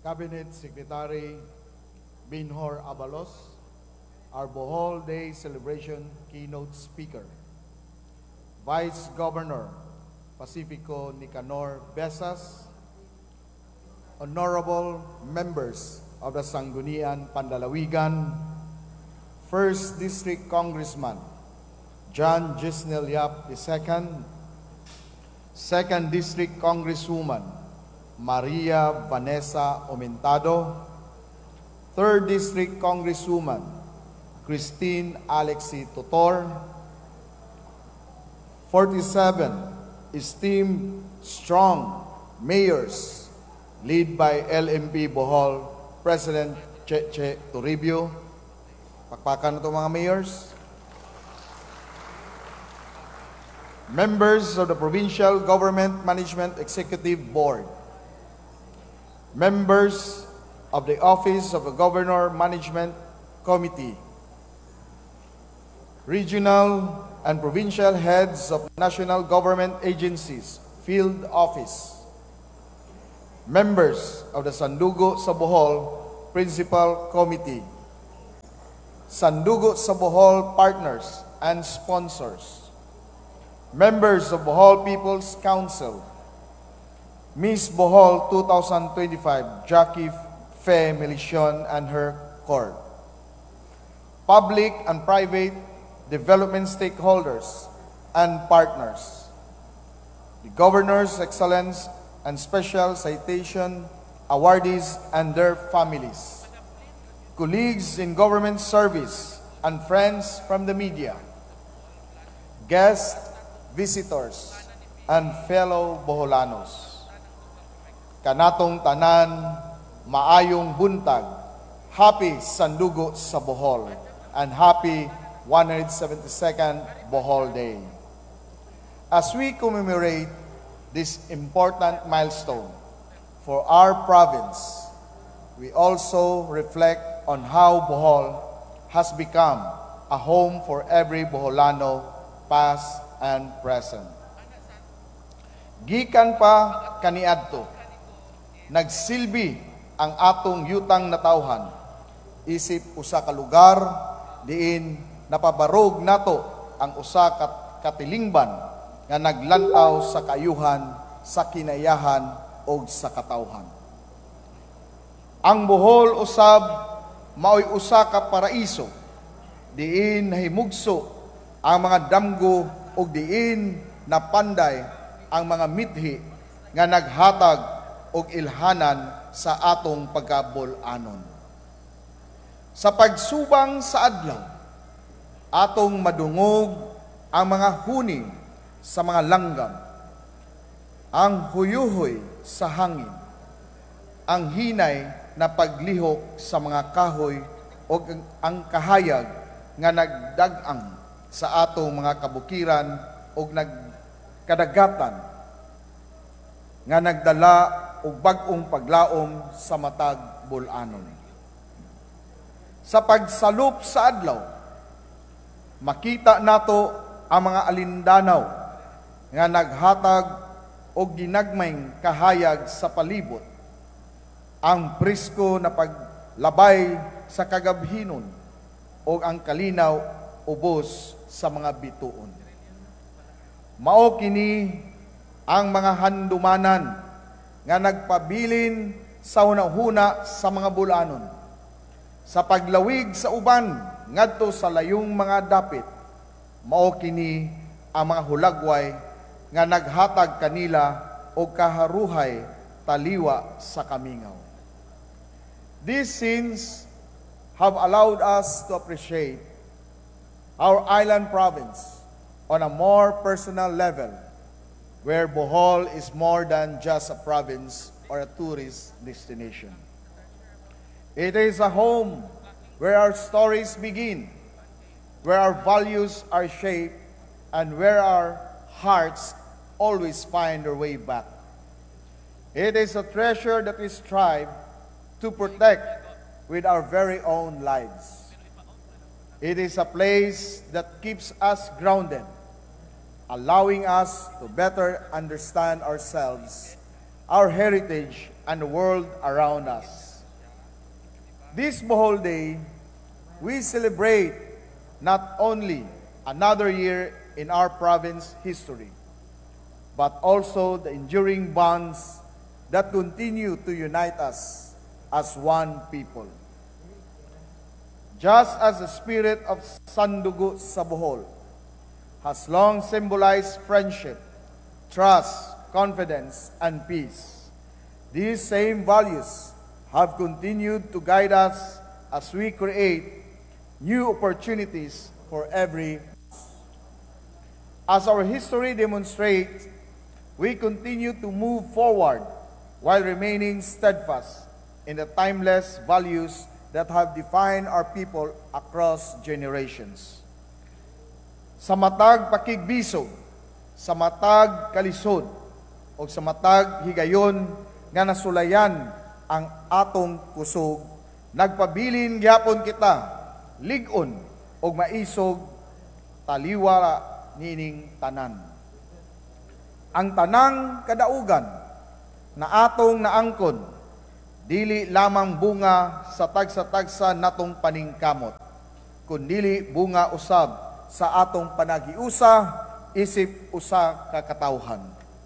Cabinet Secretary Binhor Abalos, our Bohol Day Celebration keynote speaker, Vice Governor Pacifico Nicanor Besas, honorable members of the Sangguniang Pandalawigan, 1st District Congressman John Gisnel Yap II, 2nd District Congresswoman Maria Vanessa Aumentado, 3rd District Congresswoman Christine Alexi Totor, 47 esteemed strong mayors led by LMP Bohol President Cheche Toribio. Pakpakan ito mga mayors. Members of the Provincial Government Management Executive Board, members of the Office of the Governor Management Committee, regional and provincial heads of national government agencies, field office, members of the Sandugo sa Bohol Principal Committee, Sandugo sa Bohol partners and sponsors, members of Bohol People's Council, Miss Bohol 2025, Jackie Fe Melicion and her court, public and private development stakeholders and partners, the Governor's Excellence and Special Citation awardees and their families, colleagues in government service and friends from the media, guests, visitors, and fellow Boholanos. Kanatong tanan, maayong buntag, happy Sandugo sa Bohol, and happy 172nd Bohol Day. As we commemorate this important milestone for our province, we also reflect on how Bohol has become a home for every Boholano, past and present. Gikan pa kaniadto, nagsilbi ang atong yutang natawhan, isip usa ka lugar diin napabarog nato ang usa ka katilingban nga naglantaw sa kayuhan, sa kinayahan o sa katawhan. Ang Bohol usab maoy usa ka paraiso diin nahimugso ang mga damgo ug diin napanday ang mga mithi nga naghatag og ilhanan sa atong pagkabul-anon. Sa pagsubang sa adlaw, atong madungog ang mga huni sa mga langgam, ang huyuhoy sa hangin, ang hinay na paglihok sa mga kahoy o ang kahayag nga nagdagang sa atong mga kabukiran o nagkadagatan nga nagdala og bag-ong paglaom sa matag bul-anon. Sa pagsalup sa adlaw, makita nato ang mga alindanaw nga naghatag og ginagmayng kahayag sa palibot, ang presko na paglabay sa kagabhinon o ang kalinaw ubos sa mga bituon. Mao kini ang mga handumanan nga nagpabilin sa hunahuna sa mga bulanon, sa paglawig sa uban ngadto sa layong mga dapit. Mao kini ang mga hulagway nga naghatag kanila og kaharuhay taliwa sa kamingaw. These scenes have allowed us to appreciate our island province on a more personal level, where Bohol is more than just a province or a tourist destination. It is a home where our stories begin, where our values are shaped, and where our hearts always find their way back. It is a treasure that we strive to protect with our very own lives. It is a place that keeps us grounded, allowing us to better understand ourselves our heritage, and the world around us. This Bohol Day, we celebrate not only another year in our province history, but also the enduring bonds that continue to unite us as one people. Just as the spirit of Sandugo sa Bohol has long symbolized friendship, trust, confidence, and peace, these same values have continued to guide us as we create new opportunities for every. As our history demonstrates, we continue to move forward while remaining steadfast in the timeless values that have defined our people across generations. Sa matag pakigbisog, sa matag kalisod, o sa matag higayon nga nasulayan ang atong kusog, nagpabilin gyapon kita, ligon o maisog, taliwala nining tanan. Ang tanang kadaugan na atong naangkon, dili lamang bunga sa tagsa-tagsa natong paningkamot, kundili bunga usab sa atong panagiusa, isip usa ka katawhan.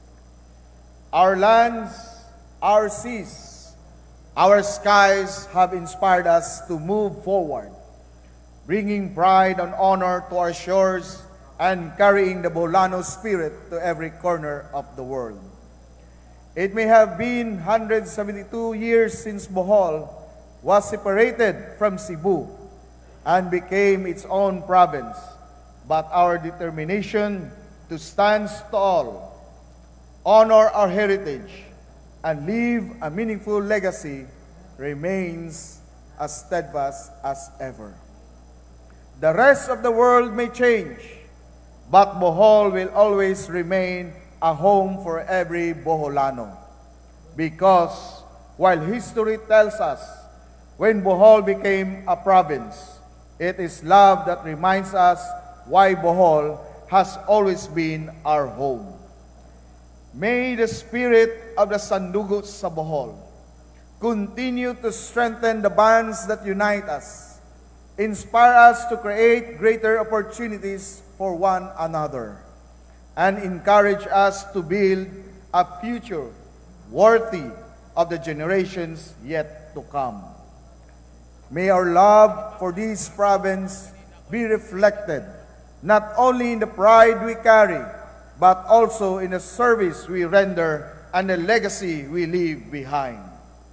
Our lands, our seas, our skies have inspired us to move forward, bringing pride and honor to our shores and carrying the Boholano spirit to every corner of the world. It may have been 172 years since Bohol was separated from Cebu and became its own province, but our determination to stand tall, honor our heritage, and leave a meaningful legacy remains as steadfast as ever. The rest of the world may change, but Bohol will always remain a home for every Boholano. Because while history tells us when Bohol became a province, it is love that reminds us why Bohol has always been our home. May the spirit of the Sandugo sa Bohol continue to strengthen the bonds that unite us, inspire us to create greater opportunities for one another, and encourage us to build a future worthy of the generations yet to come. May our love for this province be reflected not only in the pride we carry, but also in the service we render and the legacy we leave behind.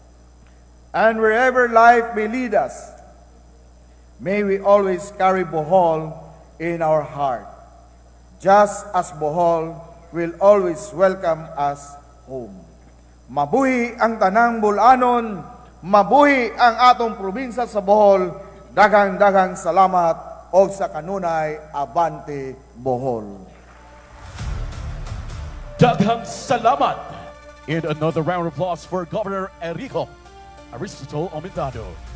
And wherever life may lead us, may we always carry Bohol in our heart, just as Bohol will always welcome us home. Mabuhi ang tanang Bolanon, mabuhi ang atong probinsya sa Bohol, daghang-daghang salamat o sa kanunay, Abante Bohol. Daghang salamat. In another round of applause for Governor Enrico Aristotle Omentado.